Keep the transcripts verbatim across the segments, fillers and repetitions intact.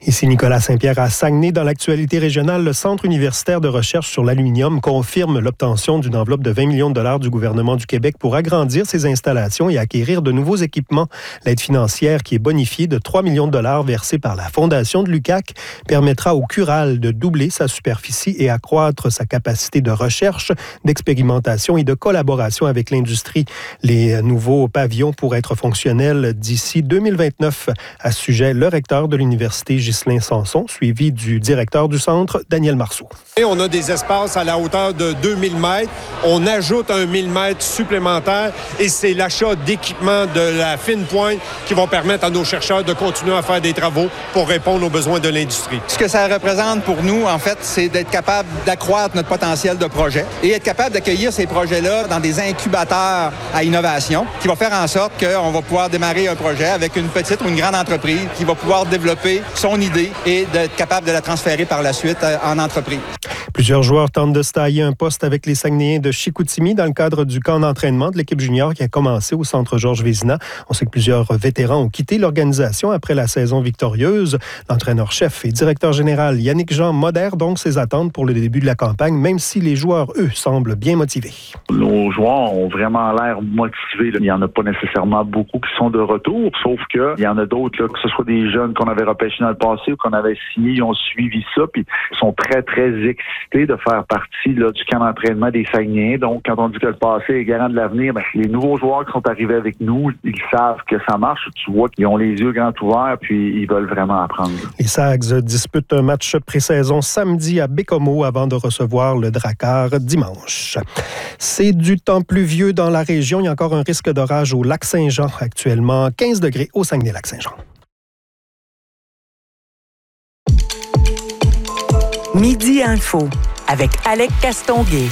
Ici Nicolas Saint-Pierre à Saguenay. Dans l'actualité régionale, le Centre universitaire de recherche sur l'aluminium confirme l'obtention d'une enveloppe de vingt millions de dollars du gouvernement du Québec pour agrandir ses installations et acquérir de nouveaux équipements. L'aide financière, qui est bonifiée de trois millions de dollars versée par la Fondation de l'U Q A C, permettra au Cural de doubler sa superficie et accroître sa capacité de recherche, d'expérimentation et de collaboration avec l'industrie. Les nouveaux pavillons pourraient être fonctionnels d'ici deux mille vingt-neuf. À ce sujet, le recteur de l'université, Ghislain Sanson, suivi du directeur du centre, Daniel Marceau. Et on a des espaces à la hauteur de deux mille mètres. On ajoute un mille mètres supplémentaire et c'est l'achat d'équipements de la fine pointe qui vont permettre à nos chercheurs de continuer à faire des travaux pour répondre aux besoins de l'industrie. Ce que ça représente pour nous, en fait, c'est d'être capable d'accroître notre potentiel de projet et être capable d'accueillir ces projets-là dans des incubateurs à innovation qui va faire en sorte qu'on va pouvoir démarrer un projet avec une petite ou une grande entreprise qui va pouvoir développer son idée et d'être capable de la transférer par la suite en entreprise. Plusieurs joueurs tentent de se tailler un poste avec les Saguenayens de Chicoutimi dans le cadre du camp d'entraînement de l'équipe junior qui a commencé au centre Georges Vézina. On sait que plusieurs vétérans ont quitté l'organisation après la saison victorieuse. L'entraîneur-chef et directeur général Yannick Jean modère donc ses attentes pour le début de la campagne, même si les joueurs, eux, semblent bien motivés. Nos joueurs ont vraiment l'air motivés. Il n'y en a pas nécessairement beaucoup qui sont de retour, sauf qu'il y en a d'autres, là, que ce soit des jeunes qu'on avait repêchés dans le passé ou qu'on avait signés, ils ont suivi ça, puis ils sont très, très excités de faire partie là, du camp d'entraînement des Saguenayens. Donc, quand on dit que le passé est garant de l'avenir, ben, les nouveaux joueurs qui sont arrivés avec nous, ils savent que ça marche. Tu vois qu'ils ont les yeux grands ouverts, puis ils veulent vraiment apprendre. Les Sags disputent un match pré-saison samedi à Bécomo avant de recevoir le Drakkar dimanche. C'est du temps pluvieux dans la région. Il y a encore un risque d'orage au lac Saint-Jean. Actuellement, quinze degrés au Saguenay-Lac-Saint-Jean. Midi Info avec Alec Castonguay.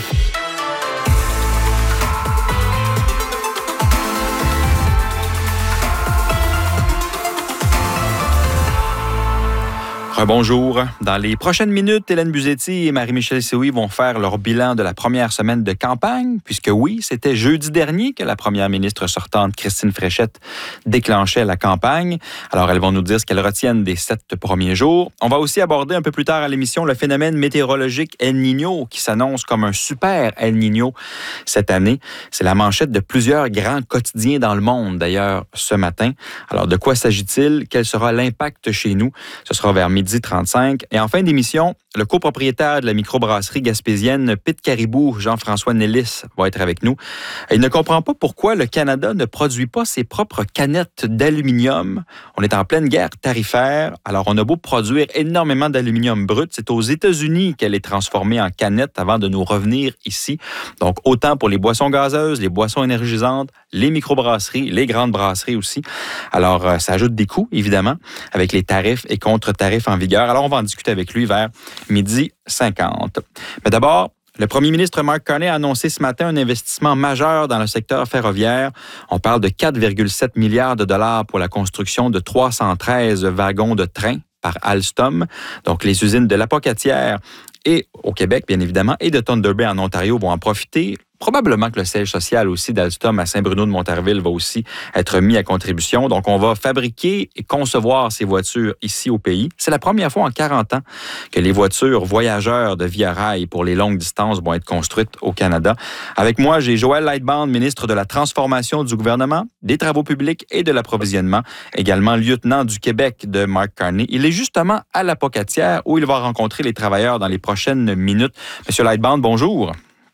Bonjour. Dans les prochaines minutes, Hélène Buzetti et Marie-Michel Sioui vont faire leur bilan de la première semaine de campagne, puisque oui, c'était jeudi dernier que la première ministre sortante, Christine Fréchette, déclenchait la campagne. Alors, elles vont nous dire ce qu'elles retiennent des sept premiers jours. On va aussi aborder un peu plus tard à l'émission le phénomène météorologique El Niño, qui s'annonce comme un super El Niño cette année. C'est la manchette de plusieurs grands quotidiens dans le monde, d'ailleurs, ce matin. Alors, de quoi s'agit-il? Quel sera l'impact chez nous? Ce sera vers midi trente-cinq. Et en fin d'émission, le copropriétaire de la microbrasserie gaspésienne Pit Caribou, Jean-François Nellis, va être avec nous. Il ne comprend pas pourquoi le Canada ne produit pas ses propres canettes d'aluminium. On est en pleine guerre tarifaire, alors on a beau produire énormément d'aluminium brut, c'est aux États-Unis qu'elle est transformée en canettes avant de nous revenir ici. Donc, autant pour les boissons gazeuses, les boissons énergisantes, les microbrasseries, les grandes brasseries aussi. Alors, ça ajoute des coûts, évidemment, avec les tarifs et contre-tarifs en vigueur. Alors, on va en discuter avec lui vers midi cinquante. Mais d'abord, le premier ministre Mark Carney a annoncé ce matin un investissement majeur dans le secteur ferroviaire. On parle de quatre virgule sept milliards de dollars pour la construction de trois cent treize wagons de train par Alstom. Donc, les usines de l'Apocatière et au Québec, bien évidemment, et de Thunder Bay en Ontario vont en profiter. Probablement que le siège social aussi d'Alstom à Saint-Bruno-de-Montarville va aussi être mis à contribution. Donc, on va fabriquer et concevoir ces voitures ici au pays. C'est la première fois en quarante ans que les voitures voyageurs de Via Rail pour les longues distances vont être construites au Canada. Avec moi, j'ai Joël Lightbound, ministre de la Transformation du gouvernement, des Travaux publics et de l'Approvisionnement, également lieutenant du Québec de Mark Carney. Il est justement à l'Apocatière où il va rencontrer les travailleurs dans les prochaines minutes. Monsieur Lightbound, bonjour.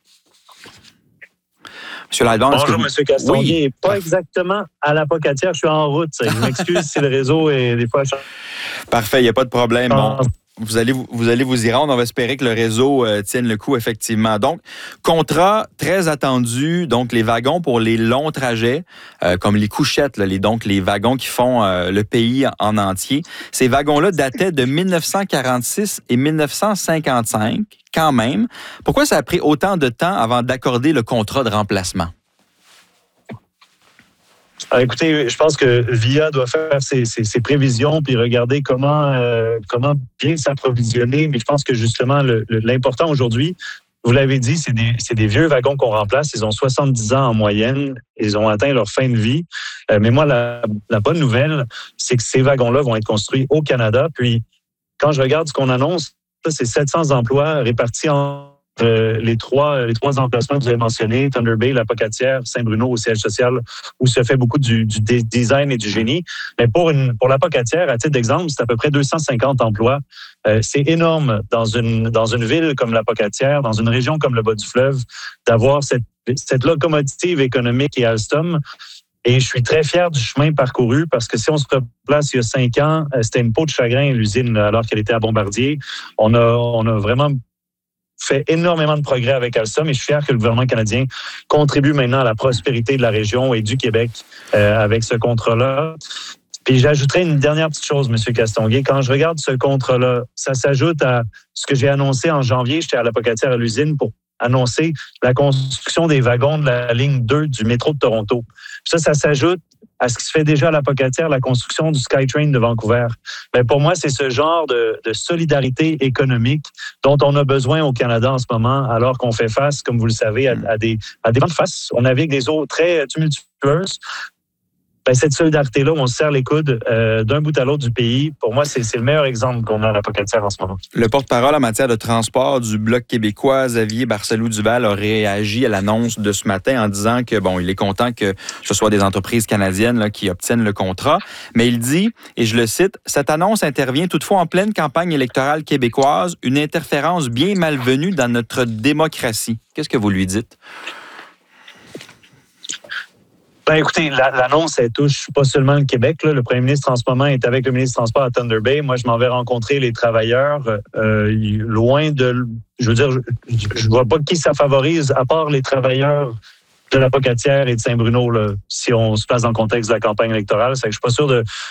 Monsieur Lightbound, bonjour, vous... M. Castonguay. Oui. Pas exactement à l'Apocatière, je suis en route. Je m'excuse si le réseau est des fois... Parfait, il n'y a pas de problème. Bon, vous, allez, vous allez vous y rendre. On va espérer que le réseau euh, tienne le coup, effectivement. Donc, contrat très attendu. Donc, les wagons pour les longs trajets, euh, comme les couchettes, là, les, donc les wagons qui font euh, le pays en entier. Ces wagons-là dataient de dix-neuf cent quarante-six et dix-neuf cent cinquante-cinq. Quand même. Pourquoi ça a pris autant de temps avant d'accorder le contrat de remplacement? Alors, écoutez, je pense que Via doit faire ses, ses, ses prévisions puis regarder comment, euh, comment bien s'approvisionner. Mais je pense que justement, le, le, l'important aujourd'hui, vous l'avez dit, c'est des, c'est des vieux wagons qu'on remplace. Ils ont soixante-dix ans en moyenne. Ils ont atteint leur fin de vie. Euh, mais moi, la, la bonne nouvelle, c'est que ces wagons-là vont être construits au Canada. Puis, quand je regarde ce qu'on annonce, ça, c'est sept cents emplois répartis en Euh, les trois les trois emplacements que vous avez mentionnés, Thunder Bay, La Pocatière, Saint-Bruno au siège social, où se fait beaucoup du, du design et du génie. Mais pour une pour La Pocatière, à titre d'exemple, c'est à peu près deux cent cinquante emplois. Euh, c'est énorme dans une dans une ville comme La Pocatière, dans une région comme le Bas-du-Fleuve, d'avoir cette cette locomotive économique et Alstom. Et je suis très fier du chemin parcouru parce que si on se replace il y a cinq ans, c'était une peau de chagrin, l'usine, alors qu'elle était à Bombardier. On a on a vraiment fait énormément de progrès avec Alstom et je suis fier que le gouvernement canadien contribue maintenant à la prospérité de la région et du Québec euh, avec ce contrat-là. Puis j'ajouterais une dernière petite chose, M. Castonguay. Quand je regarde ce contrat-là, ça s'ajoute à ce que j'ai annoncé en janvier. J'étais à La Pocatière à l'usine pour annoncer la construction des wagons de la ligne deux du métro de Toronto. Ça, ça s'ajoute à ce qui se fait déjà à La Pocatière, la construction du SkyTrain de Vancouver. Mais pour moi, c'est ce genre de, de solidarité économique dont on a besoin au Canada en ce moment, alors qu'on fait face, comme vous le savez, à, à des à des grandes faces. On navigue des eaux très tumultueuses. Ben, cette solidarité-là, où on se serre les coudes euh, d'un bout à l'autre du pays, pour moi, c'est, c'est le meilleur exemple qu'on a à La Pocatière en ce moment. Le porte-parole en matière de transport du Bloc québécois, Xavier Barcelou-Duval, a réagi à l'annonce de ce matin en disant que, bon, il est content que ce soit des entreprises canadiennes là, qui obtiennent le contrat. Mais il dit, et je le cite, « Cette annonce intervient toutefois en pleine campagne électorale québécoise, une interférence bien malvenue dans notre démocratie. » Qu'est-ce que vous lui dites? Ben écoutez, la, l'annonce, elle touche pas seulement le Québec. Là. Le premier ministre, en ce moment, est avec le ministre des Transports à Thunder Bay. Moi, je m'en vais rencontrer les travailleurs euh, loin de... Je veux dire, je, je vois pas qui ça favorise, à part les travailleurs de La Pocatière et de Saint-Bruno, là, si on se place dans le contexte de la campagne électorale. C'est que je suis pas sûr de,